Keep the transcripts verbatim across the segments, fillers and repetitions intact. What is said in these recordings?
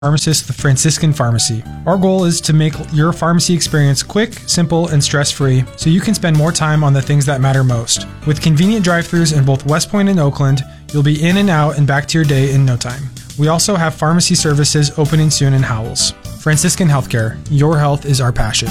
Pharmacist, the Franciscan Pharmacy. Our goal is to make your pharmacy experience quick, simple, and stress-free so you can spend more time on the things that matter most. With convenient drive-thrus in both West Point and Oakland, you'll be in and out and back to your day in no time. We also have pharmacy services opening soon in Howells. Franciscan Healthcare. Your health is our passion.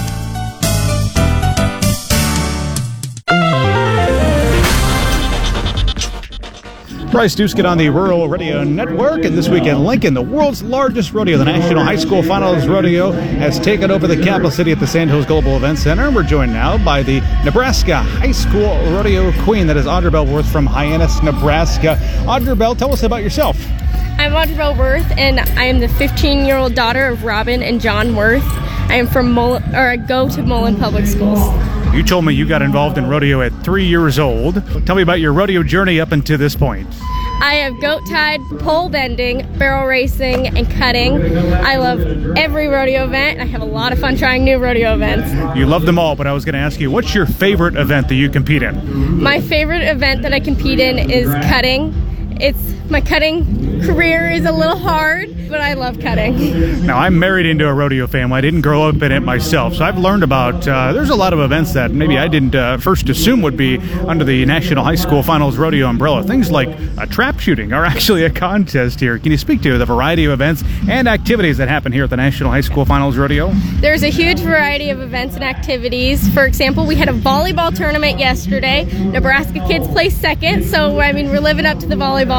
Bryce Duskett on the Rural Radio Network, and this week in Lincoln, the world's largest rodeo, the National High School Finals Rodeo, has taken over the capital city at the Sandhills Global Event Center. We're joined now by the Nebraska High School Rodeo Queen, that is Audra Bell Worth from Hyannis, Nebraska. Audra Bell, tell us about yourself. I'm Audra Bell Worth, and I am the fifteen-year-old daughter of Robin and John Worth. I am from Mullen, or I go to Mullen Public Schools. You told me you got involved in rodeo at three years old. Tell me about your rodeo journey up until this point. I have goat tied, pole bending, barrel racing, and cutting. I love every rodeo event. I have a lot of fun trying new rodeo events. You love them all, but I was going to ask you, what's your favorite event that you compete in? My favorite event that I compete in is cutting. It's my cutting career is a little hard, but I love cutting. Now, I'm married into a rodeo family. I didn't grow up in it myself, so I've learned about, uh, there's a lot of events that maybe I didn't uh, first assume would be under the National High School Finals Rodeo umbrella. Things like uh, trap shooting are actually a contest here. Can you speak to the variety of events and activities that happen here at the National High School Finals Rodeo? There's a huge variety of events and activities. For example, we had a volleyball tournament yesterday. Nebraska kids placed second, so I mean, we're living up to the volleyball.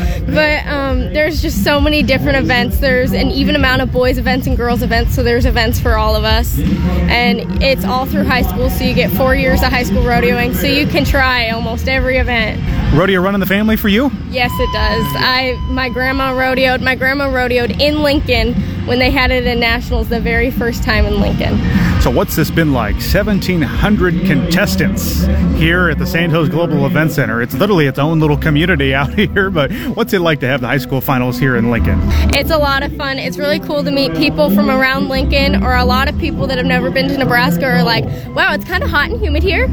But um, there's just so many different events. There's an even amount of boys events and girls events, so there's events for all of us. And it's all through high school, so you get four years of high school rodeoing, so you can try almost every event. Rodeo run in the family for you? Yes, it does. I my grandma rodeoed. My grandma rodeoed in Lincoln when they had it in Nationals the very first time in Lincoln. So what's this been like? seventeen hundred contestants here at the Sandhills Global Event Center. It's literally its own little community out here, but what's it like to have the high school finals here in Lincoln? It's a lot of fun. It's really cool to meet people from around Lincoln, or a lot of people that have never been to Nebraska are like, wow, it's kind of hot and humid here.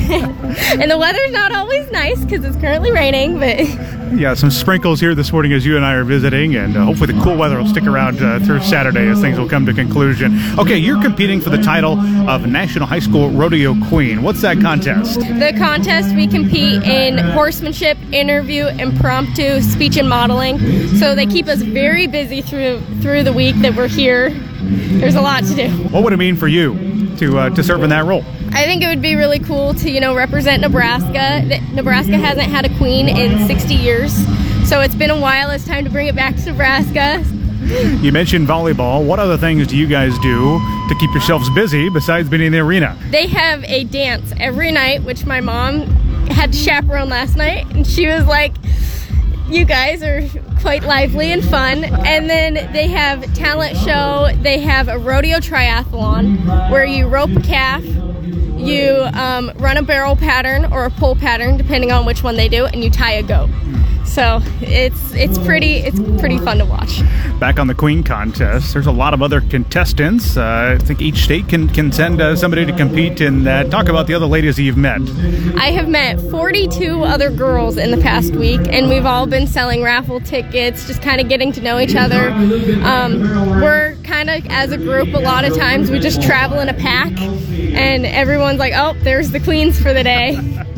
And the weather's not always nice because it's currently raining, but... Yeah, some sprinkles here this morning as you and I are visiting, and uh, hopefully the cool weather will stick around uh, through Saturday as things will come to conclusion. Okay, you're competing for the title of National High School Rodeo Queen. What's that contest? The contest, we compete in horsemanship, interview, impromptu, speech, and modeling. So they keep us very busy through through the week that we're here. There's a lot to do. What would it mean for you to uh, to serve in that role? I think it would be really cool to, you know, represent Nebraska. Nebraska hasn't had a queen in sixty years, so it's been a while. It's time to bring it back to Nebraska. You mentioned volleyball. What other things do you guys do to keep yourselves busy besides being in the arena? They have a dance every night, which my mom had to chaperone last night, and she was like, you guys are quite lively and fun. And then they have a talent show. They have a rodeo triathlon where you rope a calf, you um, run a barrel pattern or a pole pattern, depending on which one they do, and you tie a goat. So it's it's pretty it's pretty fun to watch. Back on the Queen contest, there's a lot of other contestants. Uh, I think each state can, can send uh, somebody to compete in that. Talk about the other ladies that you've met. I have met forty-two other girls in the past week, and we've all been selling raffle tickets, just kind of getting to know each other. Um, we're kind of, as a group, a lot of times we just travel in a pack, and everyone's like, oh, there's the queens for the day.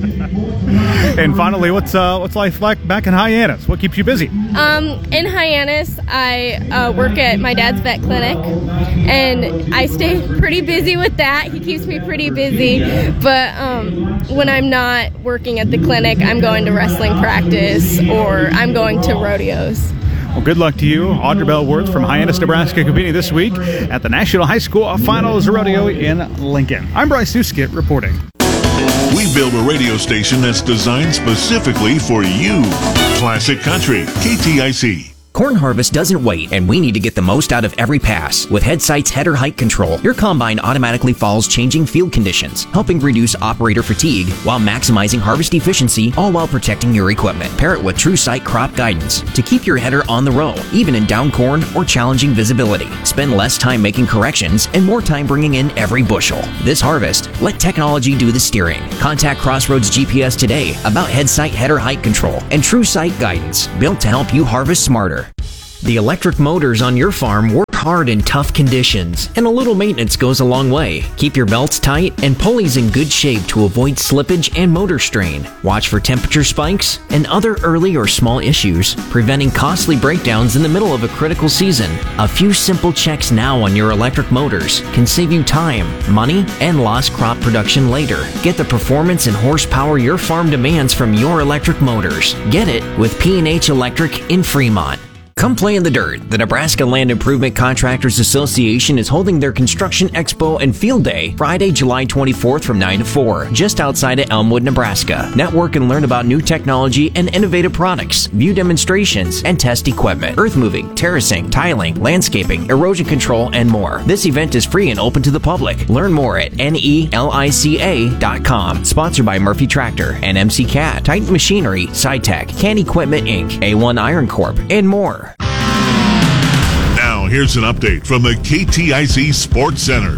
And finally, what's uh, what's life like back in Hyannis? What keeps you busy? Um, in Hyannis, I uh, work at my dad's vet clinic, and I stay pretty busy with that. He keeps me pretty busy, but um, when I'm not working at the clinic, I'm going to wrestling practice or I'm going to rodeos. Well, good luck to you, Audra Bell Worth from Hyannis, Nebraska, competing this week at the National High School Finals Rodeo in Lincoln. I'm Bryce Duskett reporting. We built a radio station that's designed specifically for you. Classic Country, K T I C. Corn harvest doesn't wait, and we need to get the most out of every pass. With Headsight's header height control, your combine automatically follows changing field conditions, helping reduce operator fatigue while maximizing harvest efficiency, all while protecting your equipment. Pair it with TrueSight crop guidance to keep your header on the row, even in down corn or challenging visibility. Spend less time making corrections and more time bringing in every bushel. This harvest, let technology do the steering. Contact Crossroads G P S today about Headsight header height control and TrueSight guidance, built to help you harvest smarter. The electric motors on your farm work hard in tough conditions, and a little maintenance goes a long way. Keep your belts tight and pulleys in good shape to avoid slippage and motor strain. Watch for temperature spikes and other early or small issues, preventing costly breakdowns in the middle of a critical season. A few simple checks now on your electric motors can save you time, money, and lost crop production later. Get the performance and horsepower your farm demands from your electric motors. Get it with P and H Electric in Fremont. Come play in the dirt. The Nebraska Land Improvement Contractors Association is holding their Construction Expo and Field Day Friday, July twenty-fourth from nine to four, just outside of Elmwood, Nebraska. Network and learn about new technology and innovative products, view demonstrations, and test equipment, earth moving, terracing, tiling, landscaping, erosion control, and more. This event is free and open to the public. Learn more at N E L I C A dot com. Sponsored by Murphy Tractor and M C Cat, Titan Machinery, SciTech, Can Equipment Incorporated, A one Iron Corp, and more. Now, here's an update from the K T I C Sports Center.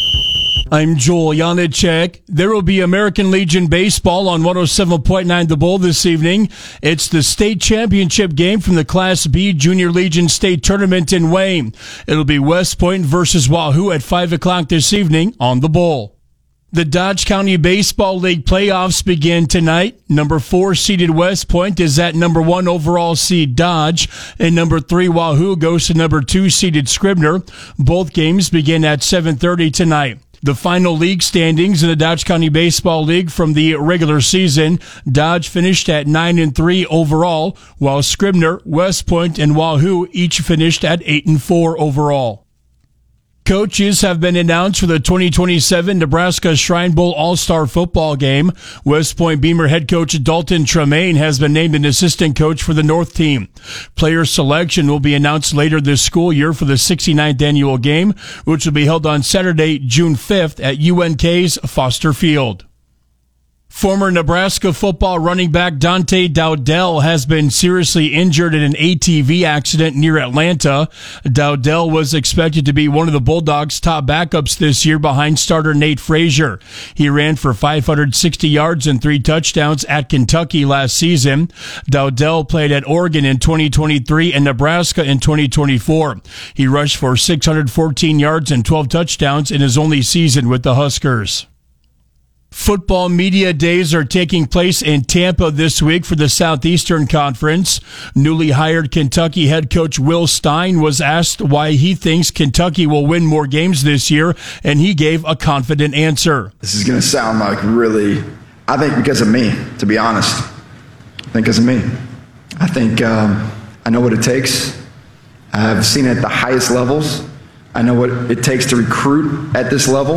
I'm Joel Janacek. There will be American Legion baseball on one oh seven point nine The Bull this evening. It's the state championship game from the Class B Junior Legion State Tournament in Wayne. It'll be West Point versus Wahoo at five o'clock this evening on The Bull. The Dodge County Baseball League playoffs begin tonight. Number four seeded West Point is at number one overall seed Dodge, and number three Wahoo goes to number two seeded Scribner. Both games begin at seven thirty tonight. The final league standings in the Dodge County Baseball League from the regular season: Dodge finished at nine and three overall, while Scribner, West Point, and Wahoo each finished at eight and four overall. Coaches have been announced for the twenty twenty-seven Nebraska Shrine Bowl All-Star Football Game. West Point Beamer head coach Dalton Tremaine has been named an assistant coach for the North team. Player selection will be announced later this school year for the sixty-ninth annual game, which will be held on Saturday, June fifth at U N K's Foster Field. Former Nebraska football running back Dante Dowdell has been seriously injured in an A T V accident near Atlanta. Dowdell was expected to be one of the Bulldogs' top backups this year behind starter Nate Frazier. He ran for five hundred sixty yards and three touchdowns at Kentucky last season. Dowdell played at Oregon in twenty twenty-three and Nebraska in twenty twenty-four. He rushed for six hundred fourteen yards and twelve touchdowns in his only season with the Huskers. Football media days are taking place in Tampa this week for the Southeastern Conference. Newly hired Kentucky head coach Will Stein was asked why he thinks Kentucky will win more games this year, and he gave a confident answer. This is going to sound like really, I think because of me, to be honest. I think because of me. I think um, I know what it takes. I've seen it at the highest levels. I know what it takes to recruit at this level.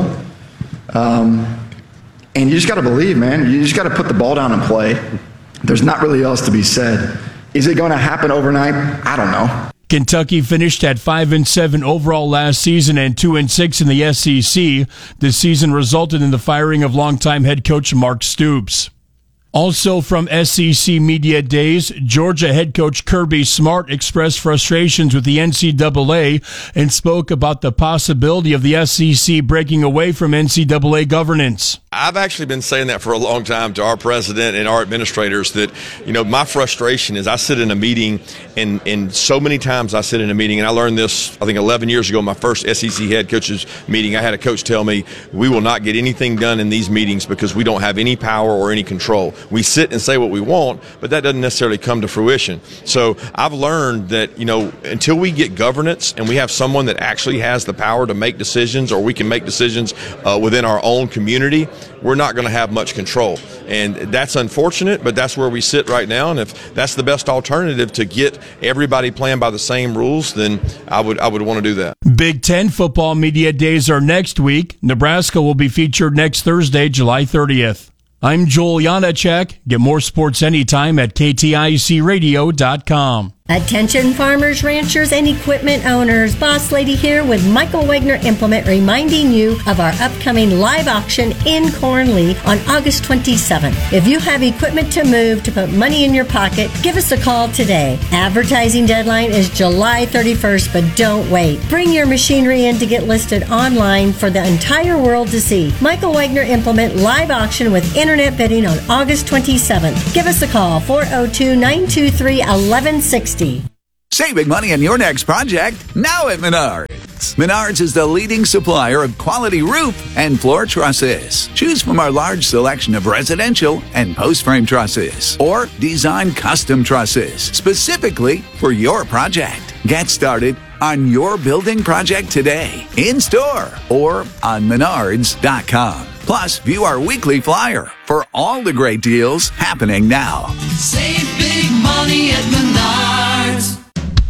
Um, And you just got to believe, man. You just got to put the ball down and play. There's not really else to be said. Is it going to happen overnight? I don't know. Kentucky finished at five and seven overall last season and two and six in the S E C. This season resulted in the firing of longtime head coach Mark Stoops. Also from S E C Media Days, Georgia head coach Kirby Smart expressed frustrations with the N C double A and spoke about the possibility of the S E C breaking away from N C double A governance. I've actually been saying that for a long time to our president and our administrators that, you know, my frustration is I sit in a meeting and, and so many times I sit in a meeting, and I learned this, I think eleven years ago, my first S E C head coaches meeting. I had a coach tell me, we will not get anything done in these meetings because we don't have any power or any control. We sit and say what we want, but that doesn't necessarily come to fruition. So I've learned that, you know, until we get governance and we have someone that actually has the power to make decisions, or we can make decisions uh, within our own community, we're not going to have much control. And that's unfortunate, but that's where we sit right now. And if that's the best alternative to get everybody playing by the same rules, then I would I would want to do that. Big Ten football media days are next week. Nebraska will be featured next Thursday, July thirtieth. I'm Joel Janacek. Get more sports anytime at K T I C radio dot com. Attention farmers, ranchers, and equipment owners. Boss Lady here with Michael Wagner Implement, reminding you of our upcoming live auction in Cornley on August twenty-seventh. If you have equipment to move to put money in your pocket, give us a call today. Advertising deadline is July thirty-first, but don't wait. Bring your machinery in to get listed online for the entire world to see. Michael Wagner Implement live auction with internet bidding on August twenty-seventh. Give us a call, four oh two, nine two three, one one six oh. Saving money on your next project now at Menards. Menards is the leading supplier of quality roof and floor trusses. Choose from our large selection of residential and post-frame trusses or design custom trusses specifically for your project. Get started on your building project today, in-store or on menards dot com. Plus, view our weekly flyer for all the great deals happening now. Save big money at Menards.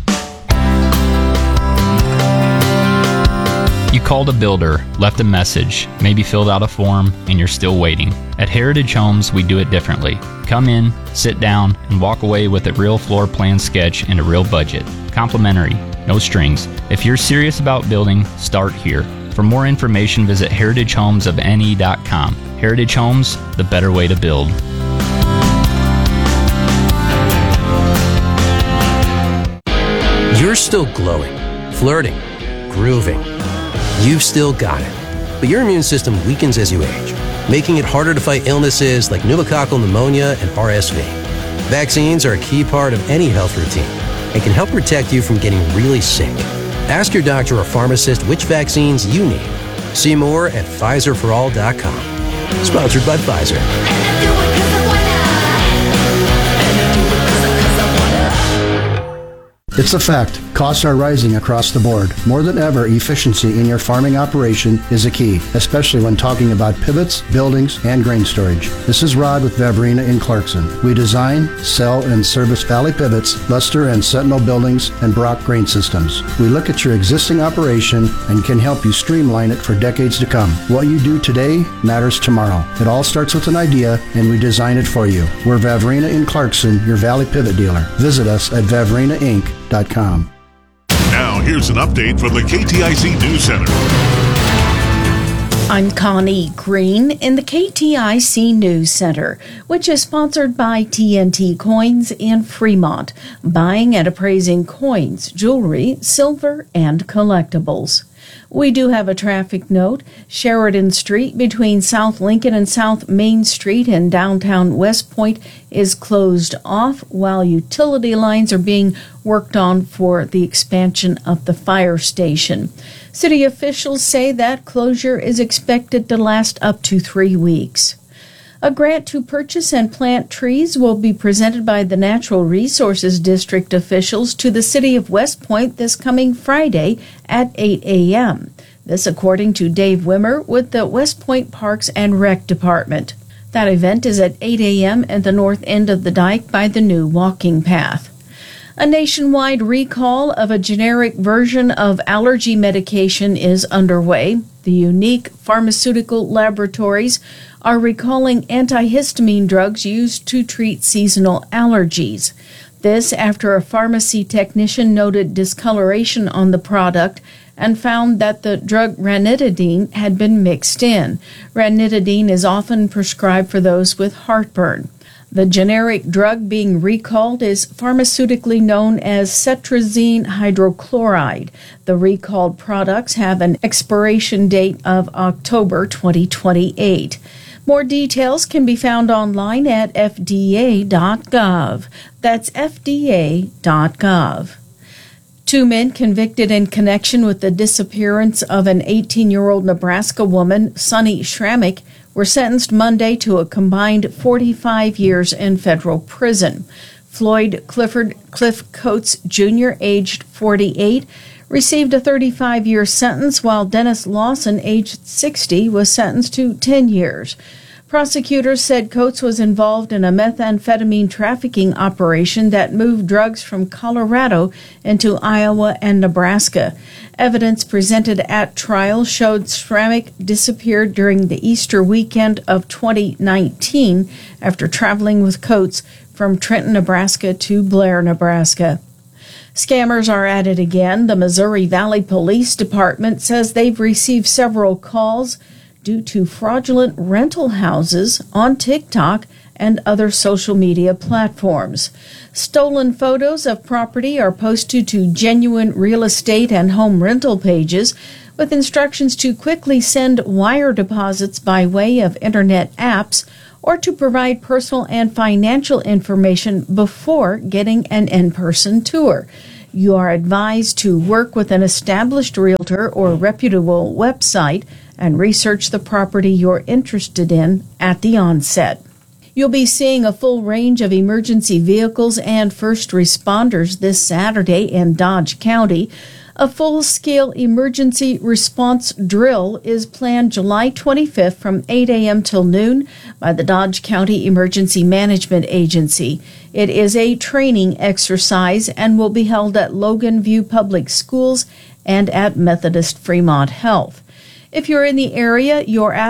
You called a builder, left a message, maybe filled out a form, and you're still waiting. At Heritage Homes, we do it differently. Come in, sit down, and walk away with a real floor plan sketch and a real budget. Complimentary, no strings. If you're serious about building, start here. For more information, visit heritage homes of n e dot com. Heritage Homes, the better way to build. You're still glowing, flirting, grooving. You've still got it. But your immune system weakens as you age, making it harder to fight illnesses like pneumococcal pneumonia and R S V. Vaccines are a key part of any health routine and can help protect you from getting really sick. Ask your doctor or pharmacist which vaccines you need. See more at Pfizer for all dot com. Sponsored by Pfizer. It's a fact. Costs are rising across the board. More than ever, efficiency in your farming operation is a key, especially when talking about pivots, buildings, and grain storage. This is Rod with Vavrina in Clarkson. We design, sell, and service Valley Pivots, Luster and Sentinel buildings, and Brock grain systems. We look at your existing operation and can help you streamline it for decades to come. What you do today matters tomorrow. It all starts with an idea, and we design it for you. We're Vavrina in Clarkson, your Valley Pivot dealer. Visit us at vavrina inc dot com. Now, here's an update from the K T I C News Center. I'm Connie Green in the K T I C News Center, which is sponsored by T N T Coins in Fremont, buying and appraising coins, jewelry, silver, and collectibles. We do have a traffic note. Sheridan Street between South Lincoln and South Main Street in downtown West Point is closed off while utility lines are being worked on for the expansion of the fire station. City officials say that closure is expected to last up to three weeks. A grant to purchase and plant trees will be presented by the Natural Resources District officials to the City of West Point this coming Friday at eight a.m. This according to Dave Wimmer with the West Point Parks and Rec Department. That event is at eight a.m. at the north end of the dike by the new walking path. A nationwide recall of a generic version of allergy medication is underway. The Unique Pharmaceutical Laboratories are recalling antihistamine drugs used to treat seasonal allergies. This after a pharmacy technician noted discoloration on the product and found that the drug ranitidine had been mixed in. Ranitidine is often prescribed for those with heartburn. The generic drug being recalled is pharmaceutically known as cetrizine hydrochloride. The recalled products have an expiration date of October twenty twenty-eight. More details can be found online at f d a dot gov. That's f d a dot gov. Two men convicted in connection with the disappearance of an eighteen-year-old Nebraska woman, Sunny Schrammick, were sentenced Monday to a combined forty-five years in federal prison. Floyd Clifford Cliff Coates Junior, aged forty-eight, received a thirty-five-year sentence, while Dennis Lawson, aged sixty, was sentenced to ten years. Prosecutors said Coates was involved in a methamphetamine trafficking operation that moved drugs from Colorado into Iowa and Nebraska. Evidence presented at trial showed Schrammick disappeared during the Easter weekend of twenty nineteen after traveling with Coates from Trenton, Nebraska to Blair, Nebraska. Scammers are at it again. The Missouri Valley Police Department says they've received several calls due to fraudulent rental houses on TikTok and other social media platforms. Stolen photos of property are posted to genuine real estate and home rental pages with instructions to quickly send wire deposits by way of internet apps or to provide personal and financial information before getting an in-person tour. You are advised to work with an established realtor or reputable website and research the property you're interested in at the onset. You'll be seeing a full range of emergency vehicles and first responders this Saturday in Dodge County. A full-scale emergency response drill is planned July twenty-fifth from eight a.m. till noon by the Dodge County Emergency Management Agency. It is a training exercise and will be held at Logan View Public Schools and at Methodist Fremont Health. If you're in the area, you're